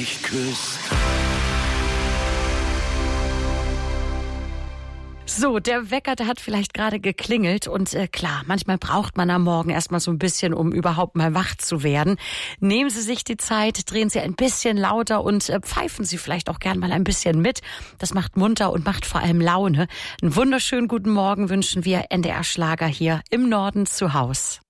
mich küsst. So, der Wecker, der hat vielleicht gerade geklingelt und klar, manchmal braucht man am Morgen erstmal so ein bisschen, um überhaupt mal wach zu werden. Nehmen Sie sich die Zeit, drehen Sie ein bisschen lauter und pfeifen Sie vielleicht auch gern mal ein bisschen mit. Das macht munter und macht vor allem Laune. Einen wunderschönen guten Morgen wünschen wir NDR Schlager hier im Norden zu Haus.